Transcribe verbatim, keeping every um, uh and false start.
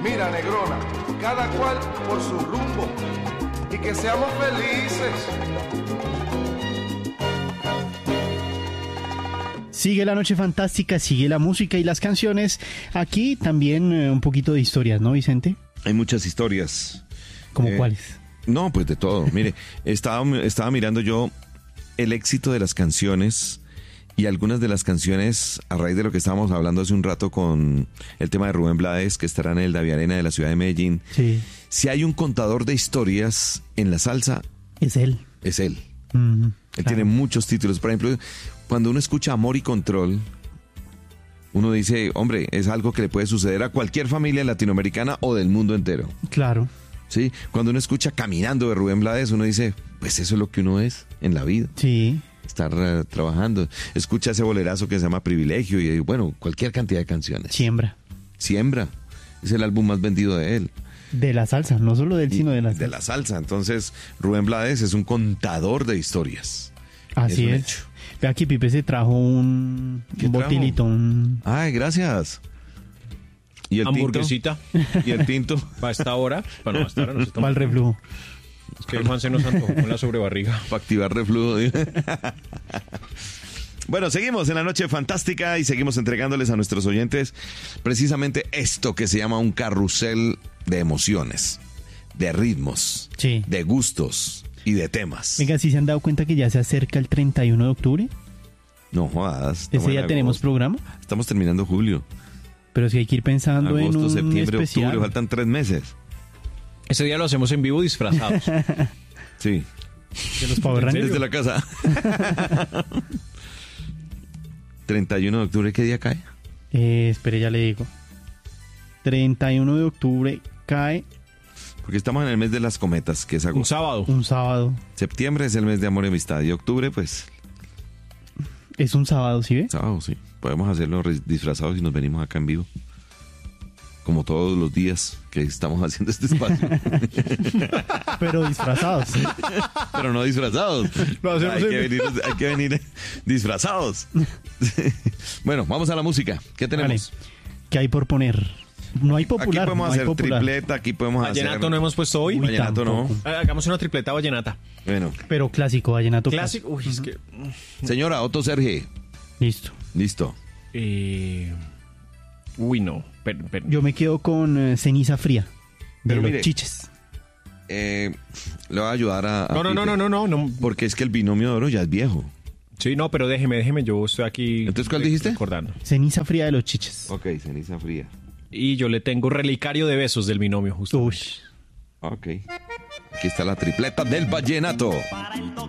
Mira, negrona, cada cual por su rumbo y que seamos felices. Sigue la noche fantástica, sigue la música y las canciones. Aquí también eh, un poquito de historias, ¿no, Vicente? Hay muchas historias. ¿Cómo Eh, cuáles? No, pues de todo. Mire, estaba, estaba mirando yo el éxito de las canciones y algunas de las canciones, a raíz de lo que estábamos hablando hace un rato con el tema de Rubén Blades, que estará en el Davi Arena de la ciudad de Medellín. Sí. Si hay un contador de historias en la salsa, Es él. es él. Mm, Él claro. tiene muchos títulos. Por ejemplo, cuando uno escucha Amor y Control, uno dice, hombre, es algo que le puede suceder a cualquier familia latinoamericana o del mundo entero. Claro. ¿Sí? Cuando uno escucha Caminando de Rubén Blades, uno dice, pues eso es lo que uno es en la vida. Sí. Estar uh, trabajando. Escucha ese bolerazo que se llama Privilegio y, bueno, cualquier cantidad de canciones. Siembra. Siembra. Es el álbum más vendido de él. De la salsa, no solo del Y sino de la de salsa. la salsa. Entonces, Rubén Blades es un contador de historias. Así un es. hecho. Ve aquí, Pipe se trajo un, ¿Qué un trajo? botilito, un... Ay, gracias. ¿Y el Hamburguesita. tinto? ¿Y el tinto? Para esta hora. Bueno, hasta ahora no se para toma. el reflujo. Es que Juan se nos antojó con la sobrebarriga. Para activar reflujo. Bueno, seguimos en la noche fantástica y seguimos entregándoles a nuestros oyentes precisamente esto que se llama un carrusel de emociones, de ritmos, Sí. de gustos y de temas. Venga, ¿sí se han dado cuenta que ya se acerca el treinta y uno de octubre? No jodas. estamos Ese en día tenemos agosto. programa, Estamos terminando julio. pero sí hay que ir pensando en Agosto, un septiembre, especial. octubre, faltan tres meses. Ese día lo hacemos en vivo disfrazados. Sí. De los Power Rangers. Desde la casa. treinta y uno de octubre, ¿qué día cae? Eh, espere, ya le digo. treinta y uno de octubre cae Porque estamos en el mes de las cometas, que es Un agosto. sábado. un sábado. Septiembre es el mes de amor y amistad. Y octubre, pues, Es un sábado, ¿sí ve? sábado, sí. Podemos hacerlo re- disfrazados y nos venimos acá en vivo. Como todos los días que estamos haciendo este espacio. Pero disfrazados. Pero no disfrazados. Lo hacemos hay, en que venir, hay que venir disfrazados. Bueno, vamos a la música. ¿Qué Vale. tenemos? ¿Qué hay por poner? No hay Aquí popular. podemos no hay hacer popular. tripleta, aquí podemos Vallenato hacer... no hemos puesto hoy. Uy, Vallenato no. tampoco. Ah, Hagamos una tripleta vallenata. Bueno. Pero clásico, vallenato Clásico. Uy, es que... Señora Otto Serge. Listo. Listo. Eh... Uy, no. Pero, pero- Yo me quedo con eh, Ceniza Fría. De Pero los mire, Chiches. Eh, le voy a ayudar a... a No, no, no, Pipe, no, no, no, no. Porque es que el binomio de oro ya es viejo. Sí, no, pero déjeme, déjeme. Yo estoy aquí... Entonces, ¿cuál dijiste? Recordando. Ceniza Fría de los Chiches. Ok, ceniza fría. Y yo le tengo relicario de besos del binomio, justo. Uy. Ok. Aquí está la tripleta del vallenato.